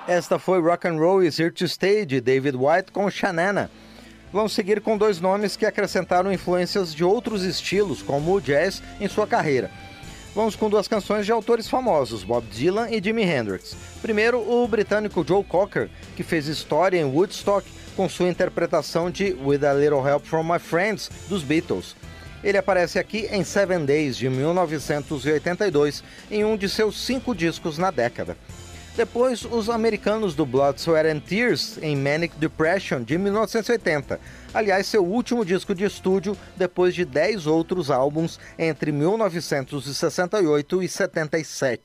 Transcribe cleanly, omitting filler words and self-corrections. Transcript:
Esta foi Rock and Roll is Here to Stay, de David White com Shanana. Vamos seguir com dois nomes que acrescentaram influências de outros estilos, como o jazz, em sua carreira. Vamos com duas canções de autores famosos, Bob Dylan e Jimi Hendrix. Primeiro, o britânico Joe Cocker, que fez história em Woodstock com sua interpretação de With a Little Help from My Friends, dos Beatles. Ele aparece aqui em 7 Days, de 1982, em um de seus 5 discos na década. Depois, os americanos do Blood, Sweat and Tears, em Manic Depression, de 1980. Aliás, seu último disco de estúdio, depois de 10 outros álbuns entre 1968 e 77.